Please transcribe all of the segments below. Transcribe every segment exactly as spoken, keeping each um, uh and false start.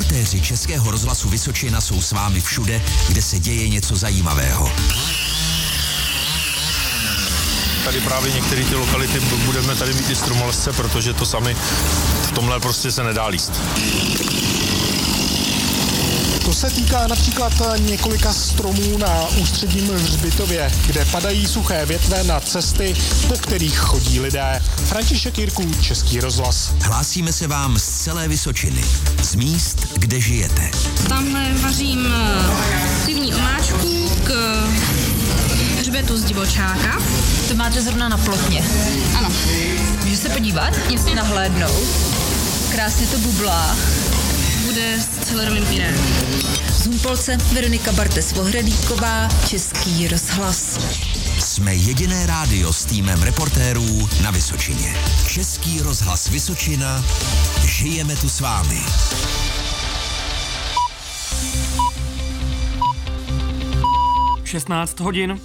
Reportéři Českého rozhlasu Vysočina jsou s vámi všude, kde se děje něco zajímavého. Tady právě některé ty lokality budeme tady mít i stromolezce, protože to sami v tomhle prostě se nedá líst. To se týká například několika stromů na Ústředním hřbitově, kde padají suché větve na cesty, po kterých chodí lidé. František Jirků, Český rozhlas. Hlásíme se vám z celé Vysočiny, z míst, kde žijete. Tamhle vařím pivní omáčku k hřbetu z divočáka. To máte zrovna na plotně. Ano. Můžu se podívat? Jasně. Nahlédnout. Krásně to bublá. Bude s celerovým pyré. Z Humpolce Veronika Bartes-Vohradíková, Český rozhlas. Jsme jediné rádio s týmem reportérů na Vysočině. Český rozhlas Vysočina. Žijeme tu s vámi. šestnáct hodin.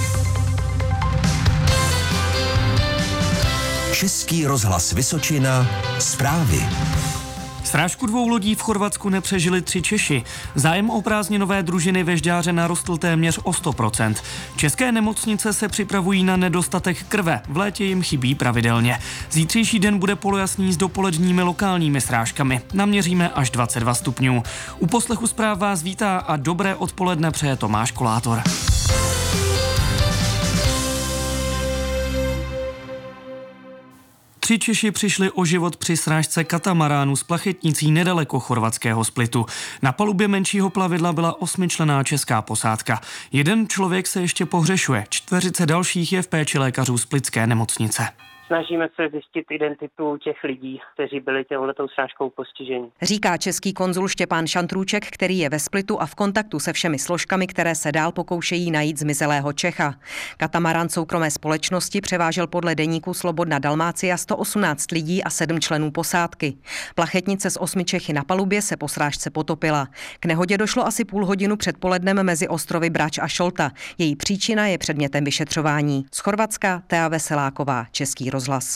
Český rozhlas Vysočina. Zprávy. Srážku dvou lodí v Chorvatsku nepřežili tři Češi. Zájem o prázdninové družiny ve Žďáře narostl téměř o sto procent. České nemocnice se připravují na nedostatek krve. V létě jim chybí pravidelně. Zítřejší den bude polojasný s dopoledními lokálními srážkami. Naměříme až dvacet dva stupňů. U poslechu zpráv vás vítá a dobré odpoledne přeje Tomáš Kolátor. Tři Češi přišli o život při srážce katamaránu s plachetnicí nedaleko chorvatského Splitu. Na palubě menšího plavidla byla osmičlenná česká posádka. Jeden člověk se ještě pohřešuje, čtveřice dalších je v péči lékařů splitské nemocnice. Snažíme se zjistit identitu těch lidí, kteří byli těmhletou srážkou postiženi. Říká český konzul Štěpán Šantrůček, který je ve Splitu a v kontaktu se všemi složkami, které se dál pokoušejí najít zmizelého Čecha. Katamarán soukromé společnosti převážel podle deníku Slobodna Dalmácia sto osmnáct lidí a sedm členů posádky. Plachetnice s osmi Čechy na palubě se po srážce potopila. K nehodě došlo asi půl hodinu před polednem mezi ostrovy Brač a Šolta. Její příčina je předmětem vyšetřování. Z Chorvatska Tea Veseláková, Český rozhlas.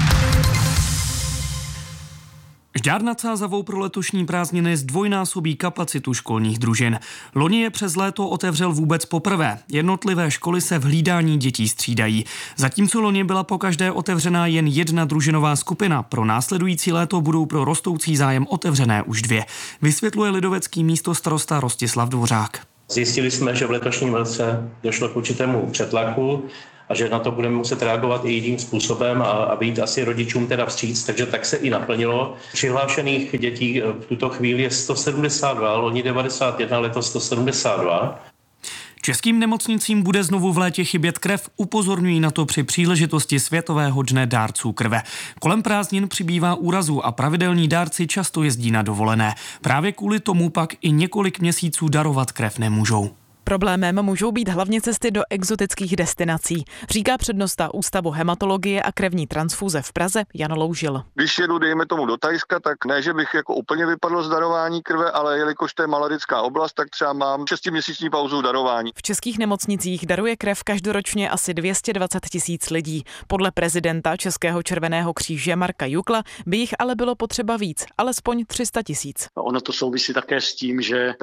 Žďár nad Sázavou pro letošní prázdniny zdvojnásobí kapacitu školních družin. Loni je přes léto otevřel vůbec poprvé. Jednotlivé školy se v hlídání dětí střídají. Zatímco loni byla pokaždé otevřená jen jedna družinová skupina, pro následující léto budou pro rostoucí zájem otevřené už dvě. Vysvětluje lidovecký místostarosta Rostislav Dvořák. Zjistili jsme, že v letošním roce došlo k určitému přetlaku a že na to budeme muset reagovat i jiným způsobem a, a být asi rodičům teda vstříc, takže tak se i naplnilo. Přihlášených dětí v tuto chvíli je sto sedmdesát dva, loni devadesát jedna, letos sto sedmdesát dva. Českým nemocnicím bude znovu v létě chybět krev, upozorňují na to při příležitosti Světového dne dárců krve. Kolem prázdnin přibývá úrazů a pravidelní dárci často jezdí na dovolené. Právě kvůli tomu pak i několik měsíců darovat krev nemůžou. Problémem můžou být hlavně cesty do exotických destinací, říká přednosta Ústavu hematologie a krevní transfuze v Praze Jan Loužil. Když jedu, dejme tomu do Thajska, tak ne, že bych jako úplně vypadl z darování krve, ale jelikož to je malarická oblast, tak třeba mám šestiměsíční pauzu darování. V českých nemocnicích daruje krev každoročně asi dvě stě dvacet tisíc lidí. Podle prezidenta Českého červeného kříže Marka Jukla by jich ale bylo potřeba víc, alespoň tři sta tisíc. Ono to souvisí také s tím, že